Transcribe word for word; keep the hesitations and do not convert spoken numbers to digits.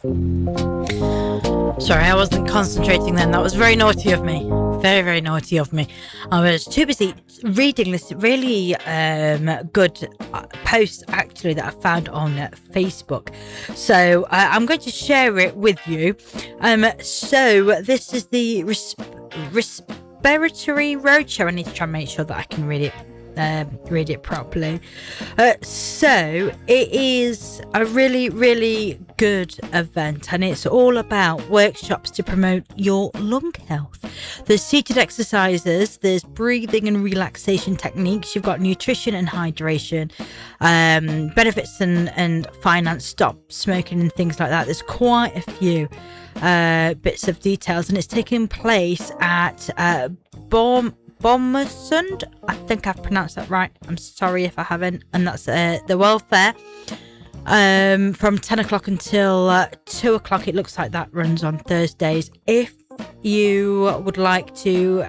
Sorry, I wasn't concentrating then. That was very naughty of me. Very, very naughty of me. I was too busy reading this really um, good post, actually, that I found on uh, Facebook. So uh, I'm going to share it with you. Um, so this is the res- Respiratory Roadshow. I need to try and make sure that I can read it. Um, read it properly. Uh, so it is a really, really good event, and it's all about workshops to promote your lung health. There's seated exercises, there's breathing and relaxation techniques, you've got nutrition and hydration, um, benefits and, and finance, stop smoking and things like that. There's quite a few uh, bits of details, and it's taking place at uh, Baum Bombsund, I think I've pronounced that right. I'm sorry if I haven't. And that's uh, the World Fair. Um, from ten o'clock until uh, two o'clock. It looks like that runs on Thursdays. If you would like to